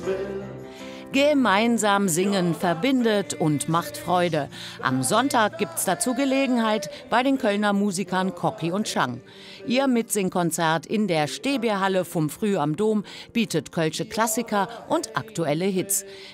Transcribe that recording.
Gemeinsam singen verbindet und macht Freude. Am Sonntag gibt's dazu Gelegenheit bei den Kölner Musikern Cocky und Chang. Ihr Mitsingkonzert in der Stehbierhalle vom Früh am Dom bietet kölsche Klassiker und aktuelle Hits.